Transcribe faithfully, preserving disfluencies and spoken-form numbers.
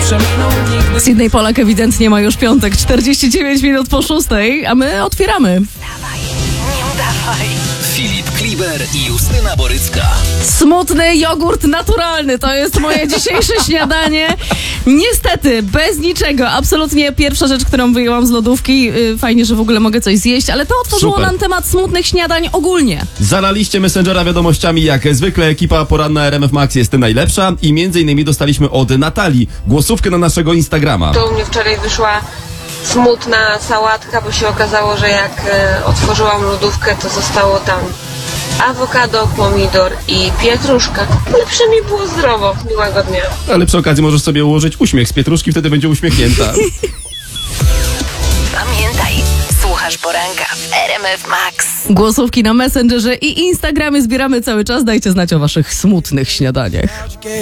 Sydney Polak ewidentnie ma już piątek, czterdzieści dziewięć minut po szóstej, a my otwieramy. Dawaj, nie udawaj. Filip Kliber i Justyna Borycka. Smutny jogurt naturalny to jest moje dzisiejsze śniadanie. Niestety, bez niczego. Absolutnie pierwsza rzecz, którą wyjęłam z lodówki. Fajnie, że w ogóle mogę coś zjeść, ale to otworzyło Super. nam temat smutnych śniadań ogólnie. Zalaliście Messengera wiadomościami, jak zwykle ekipa poranna R M F Max jest najlepsza i między innymi dostaliśmy od Natalii głosówkę na naszego Instagrama. To u mnie wczoraj wyszła smutna sałatka, bo się okazało, że jak e, otworzyłam lodówkę, to zostało tam awokado, pomidor i pietruszka. Ale przynajmniej było zdrowo. Miłego dnia. Ale przy okazji możesz sobie ułożyć uśmiech z pietruszki, wtedy będzie uśmiechnięta. Pamiętaj, słuchasz poranka w R M F Max. Głosówki na Messengerze i Instagramie zbieramy cały czas. Dajcie znać o waszych smutnych śniadaniach.